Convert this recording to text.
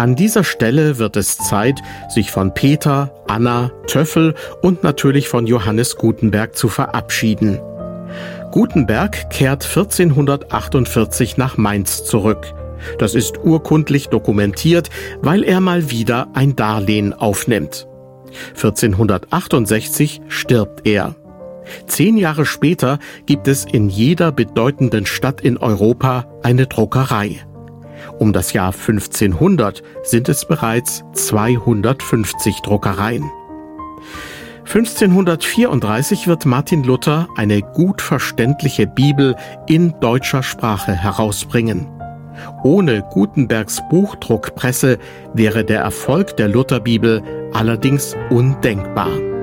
An dieser Stelle wird es Zeit, sich von Peter, Anna, Töffel und natürlich von Johannes Gutenberg zu verabschieden. Gutenberg kehrt 1448 nach Mainz zurück. Das ist urkundlich dokumentiert, weil er mal wieder ein Darlehen aufnimmt. 1468 stirbt er. 10 Jahre später gibt es in jeder bedeutenden Stadt in Europa eine Druckerei. Um das Jahr 1500 sind es bereits 250 Druckereien. 1534 wird Martin Luther eine gut verständliche Bibel in deutscher Sprache herausbringen. Ohne Gutenbergs Buchdruckpresse wäre der Erfolg der Lutherbibel allerdings undenkbar.